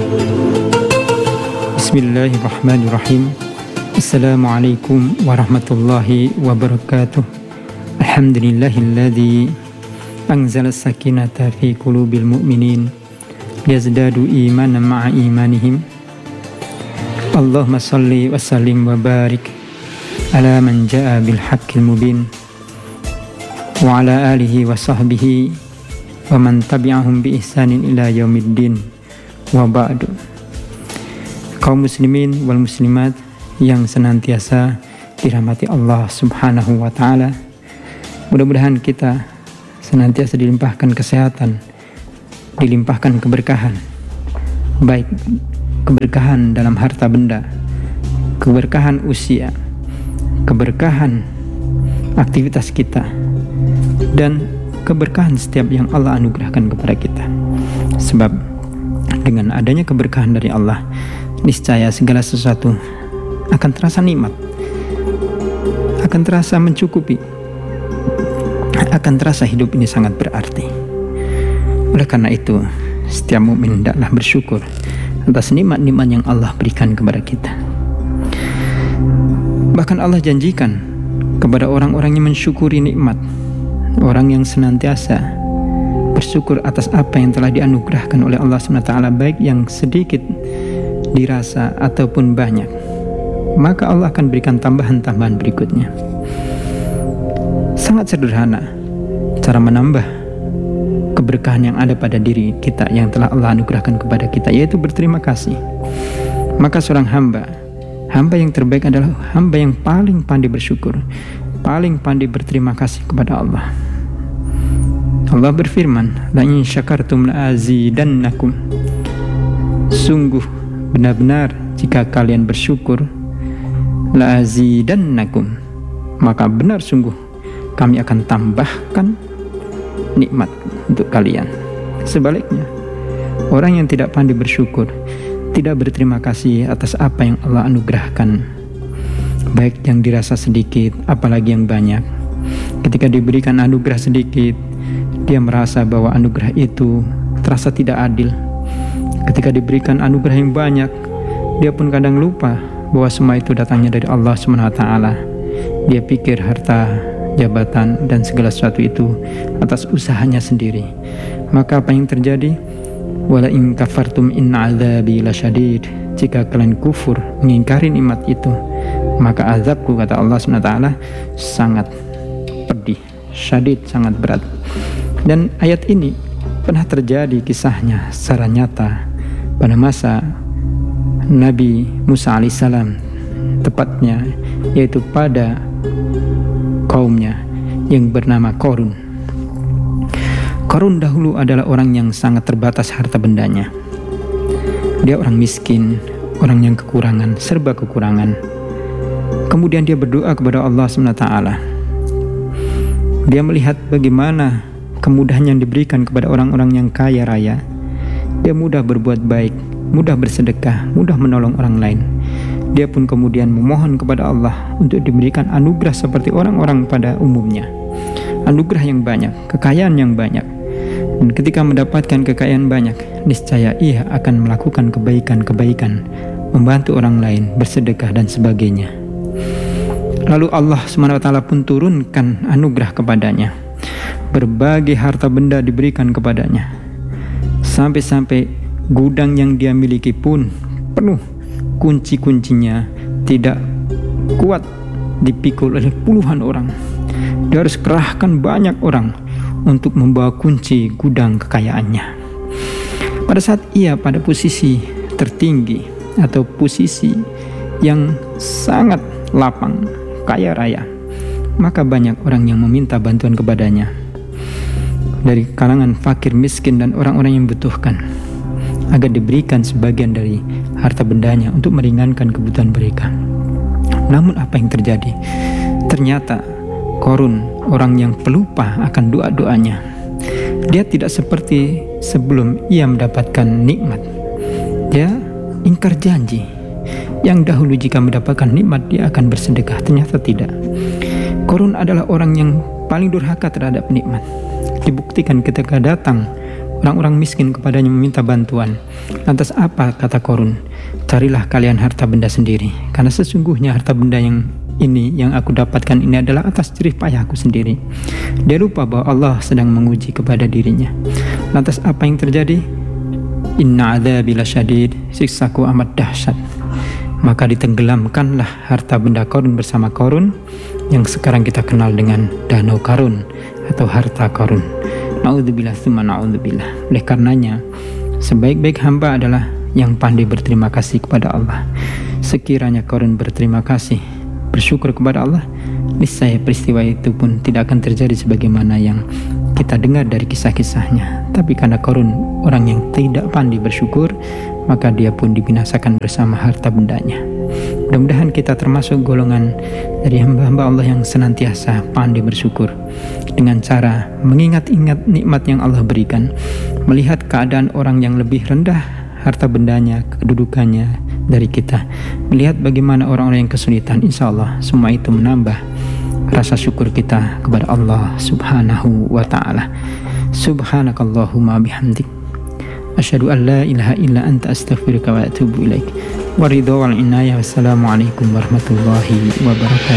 Bismillahirrahmanirrahim. Assalamualaikum warahmatullahi wabarakatuh. Alhamdulillahilladzi anzala sakinata fi qulubil mu'minin yazdadu imanan ma'a imanihim. Allahumma salli wa sallim wa barik ala man ja'a bil haqqil mubin wa ala alihi wa sahbihi wa man tabi'ahum bi ihsanin ila yaumiddin wa ba'du. Kaum muslimin wal muslimat yang senantiasa dirahmati Allah Subhanahu wa taala. Mudah-mudahan kita senantiasa dilimpahkan kesehatan, dilimpahkan keberkahan. Baik keberkahan dalam harta benda, keberkahan usia, keberkahan aktivitas kita, dan keberkahan setiap yang Allah anugerahkan kepada kita. Sebab dengan adanya keberkahan dari Allah, niscaya segala sesuatu akan terasa nikmat, akan terasa mencukupi, akan terasa hidup ini sangat berarti. Oleh karena itu, setiap mukmin hendaklah bersyukur atas nikmat-nikmat yang Allah berikan kepada kita. Bahkan Allah janjikan kepada orang-orang yang mensyukuri nikmat, orang yang senantiasa bersyukur atas apa yang telah dianugerahkan oleh Allah SWT, baik yang sedikit dirasa ataupun banyak, maka Allah akan berikan tambahan-tambahan berikutnya. Sangat sederhana cara menambah keberkahan yang ada pada diri kita yang telah Allah anugerahkan kepada kita, yaitu berterima kasih. Maka seorang hamba yang terbaik adalah hamba yang paling pandai bersyukur, paling pandai berterima kasih kepada Allah. Allah berfirman, la in syakartum la azidannakum. Sungguh benar-benar jika kalian bersyukur, la azidannakum, maka benar sungguh kami akan tambahkan nikmat untuk kalian. Sebaliknya, orang yang tidak pandai bersyukur, tidak berterima kasih atas apa yang Allah anugerahkan, baik yang dirasa sedikit apalagi yang banyak. Ketika diberikan anugerah sedikit, dia merasa bahwa anugerah itu terasa tidak adil. Ketika diberikan anugerah yang banyak, dia pun kadang lupa bahwa semua itu datangnya dari Allah SWT. Dia pikir harta, jabatan, dan segala sesuatu itu atas usahanya sendiri. Maka apa yang terjadi? Wala in kafartum inna azabi lasyadid. Jika kalian kufur, mengingkari nikmat itu, maka azabku, kata Allah SWT, sangat pedih, syadid, sangat berat. Dan ayat ini pernah terjadi kisahnya secara nyata pada masa Nabi Musa alaihissalam, tepatnya yaitu pada kaumnya yang bernama Qarun. Qarun dahulu adalah orang yang sangat terbatas harta bendanya. Dia orang miskin, orang yang kekurangan, serba kekurangan. Kemudian dia berdoa kepada Allah SWT. Dia melihat bagaimana kemudahan yang diberikan kepada orang-orang yang kaya raya. Dia mudah berbuat baik, mudah bersedekah, mudah menolong orang lain. Dia pun kemudian memohon kepada Allah untuk diberikan anugerah seperti orang-orang pada umumnya. Anugerah yang banyak, kekayaan yang banyak. Dan ketika mendapatkan kekayaan banyak, niscaya ia akan melakukan kebaikan-kebaikan, membantu orang lain, bersedekah dan sebagainya. Lalu Allah SWT pun turunkan anugerah kepadanya. Berbagai harta benda diberikan kepadanya, sampai-sampai gudang yang dia miliki pun penuh, kunci-kuncinya tidak kuat dipikul oleh puluhan orang. Dia harus kerahkan banyak orang untuk membawa kunci gudang kekayaannya. Pada saat ia pada posisi tertinggi atau posisi yang sangat lapang, kaya raya, maka banyak orang yang meminta bantuan kepadanya, dari kalangan fakir, miskin, dan orang-orang yang membutuhkan, agar diberikan sebagian dari harta bendanya untuk meringankan kebutuhan mereka. Namun apa yang terjadi? Ternyata Qarun, orang yang pelupa akan doa-doanya. Dia tidak seperti sebelum ia mendapatkan nikmat. Dia ingkar janji. Yang dahulu jika mendapatkan nikmat dia akan bersedekah, ternyata tidak. Qarun adalah orang yang paling durhaka terhadap nikmat. Dibuktikan ketika datang orang-orang miskin kepadanya meminta bantuan. Lantas apa kata Qarun? Carilah kalian harta benda sendiri, karena sesungguhnya harta benda yang aku dapatkan ini adalah atas jerih payahku sendiri. Dia lupa bahwa Allah sedang menguji kepada dirinya. Lantas apa yang terjadi? Inna adzabi lasyadid, siksaku amat dahsyat. Maka ditenggelamkanlah harta benda Qarun bersama Qarun, yang sekarang kita kenal dengan Danau Qarun atau harta Qarun. Na'udzubillah tsumma na'udzubillah. Oleh karenanya, sebaik-baik hamba adalah yang pandai berterima kasih kepada Allah. Sekiranya Qarun berterima kasih, bersyukur kepada Allah, niscaya peristiwa itu pun tidak akan terjadi sebagaimana yang kita dengar dari kisah-kisahnya. Tapi karena Qarun orang yang tidak pandai bersyukur, maka dia pun dibinasakan bersama harta bendanya. Mudah-mudahan kita termasuk golongan dari hamba-hamba Allah yang senantiasa pandai bersyukur dengan cara mengingat-ingat nikmat yang Allah berikan, melihat keadaan orang yang lebih rendah harta bendanya, kedudukannya dari kita, melihat bagaimana orang-orang yang kesulitan. Insya Allah semua itu menambah rasa syukur kita kepada Allah subhanahu wa ta'ala. Subhanakallahumma bihamdik, asyhadu an la ilaha illa anta astaghfiruka wa atubu ilaik. Waridho wal inayah. Wassalamualaikum warahmatullahi wabarakatuh.